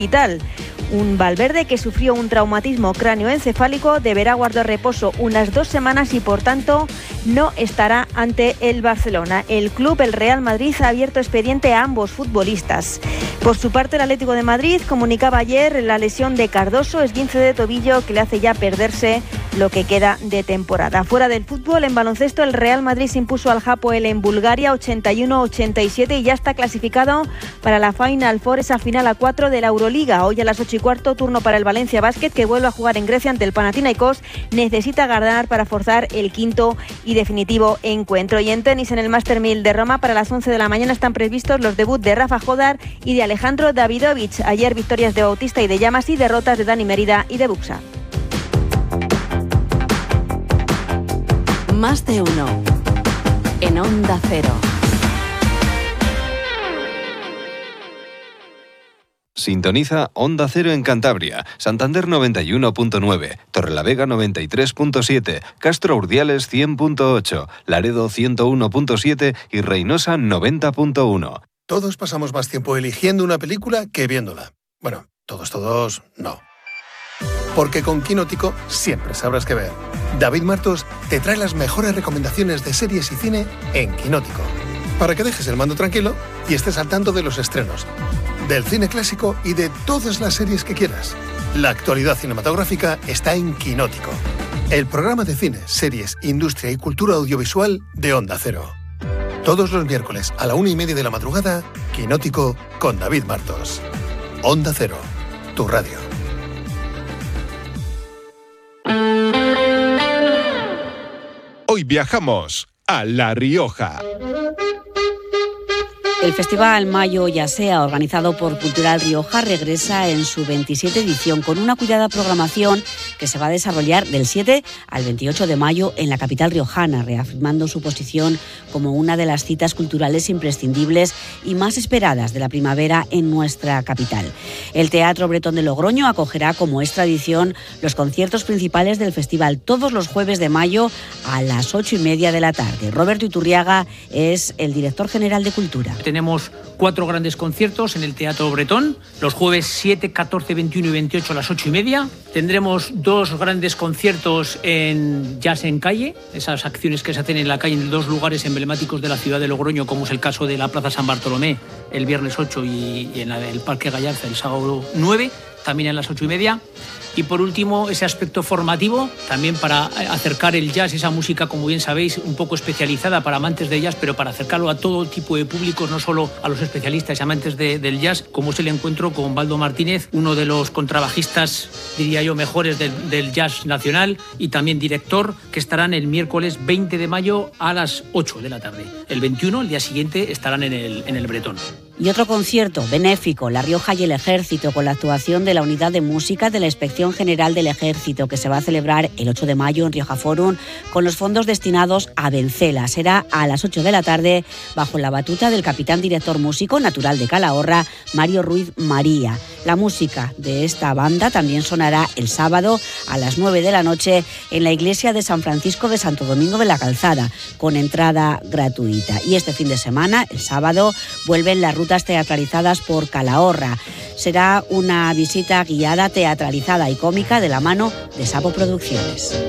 hospital. Un Valverde que sufrió un traumatismo cráneoencefálico deberá guardar reposo unas 2 semanas y por tanto no estará ante el Barcelona. El club, el Real Madrid, ha abierto expediente a ambos futbolistas. Por su parte, el Atlético de Madrid comunicaba ayer la lesión de Cardoso, esguince de tobillo que le hace ya perderse lo que queda de temporada. Fuera del fútbol, en baloncesto, el Real Madrid se impuso al Hapoel en Bulgaria 81-87 y ya está clasificado para la Final Four, esa final a 4 de la Euroliga. Hoy a las 8:15, turno para el Valencia Basket, que vuelve a jugar en Grecia ante el Panathinaikos. Necesita ganar para forzar el quinto y definitivo encuentro. Y en tenis, en el Master 1000 de Roma, para las 11 de la mañana están previstos los debuts de Rafa Jodar y de Alejandro Davidovich. Ayer victorias de Bautista y de Llamas y derrotas de Dani Mérida y de Buxa. Más de uno en Onda Cero. Sintoniza Onda Cero en Cantabria, Santander 91.9, Torrelavega 93.7, Castro Urdiales 100.8, Laredo 101.7 y Reynosa 90.1. Todos pasamos más tiempo eligiendo una película que viéndola. Bueno, todos, no. Porque con Quinótico siempre sabrás qué ver. David Martos te trae las mejores recomendaciones de series y cine en Quinótico, para que dejes el mando tranquilo y estés al tanto de los estrenos, del cine clásico y de todas las series que quieras. La actualidad cinematográfica está en Quinótico, el programa de cine, series, industria y cultura audiovisual de Onda Cero. Todos los miércoles a la 1:30 de la madrugada, Quinótico con David Martos. Onda Cero, tu radio. Hoy viajamos a La Rioja. El Festival Mayo Ya Sea, organizado por Cultural Rioja, regresa en su 27 edición con una cuidada programación que se va a desarrollar del 7 al 28 de mayo en la capital riojana, reafirmando su posición como una de las citas culturales imprescindibles y más esperadas de la primavera en nuestra capital. El Teatro Bretón de Logroño acogerá, como es tradición, los conciertos principales del festival todos los jueves de mayo a las 8:30 de la tarde. Roberto Iturriaga es el director general de Cultura. Tenemos 4 grandes conciertos en el Teatro Bretón, los jueves 7, 14, 21 y 28 a las 8:30. Tendremos 2 grandes conciertos en Jazz en Calle, esas acciones que se hacen en la calle en 2 lugares emblemáticos de la ciudad de Logroño, como es el caso de la Plaza San Bartolomé el viernes 8 y en el Parque Gallarza el sábado 9, también a las 8:30. Y por último, ese aspecto formativo, también para acercar el jazz, esa música, como bien sabéis, un poco especializada para amantes de jazz, pero para acercarlo a todo tipo de públicos, no solo a los especialistas y amantes del jazz, como es el encuentro con Baldo Martínez, uno de los contrabajistas, diría yo, mejores del jazz nacional y también director, que estarán el miércoles 20 de mayo a las 8 de la tarde. El 21, el día siguiente, estarán en el Bretón. Y otro concierto benéfico, La Rioja y el Ejército, con la actuación de la Unidad de Música de la Inspección General del Ejército, que se va a celebrar el 8 de mayo en Rioja Forum, con los fondos destinados a Vencela. Será a las 8 de la tarde, bajo la batuta del capitán director músico natural de Calahorra, Mario Ruiz María. La música de esta banda también sonará el sábado a las 9 de la noche en la iglesia de San Francisco de Santo Domingo de la Calzada, con entrada gratuita. Y este fin de semana, el sábado, vuelven las rutas teatralizadas por Calahorra. Será una visita guiada, teatralizada y cómica de la mano de Sapo Producciones.